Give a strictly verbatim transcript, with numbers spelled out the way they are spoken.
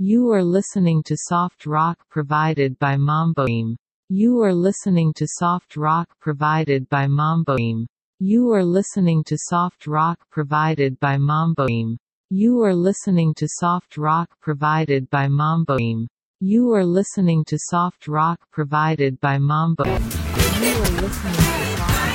You are listening to soft rock provided by Mamboim. You are listening to soft rock provided by Mamboim. You are listening to soft rock provided by Mamboim. You are listening to soft rock provided by Mamboim. You are listening to soft rock provided by Mamboim. You are listening to soft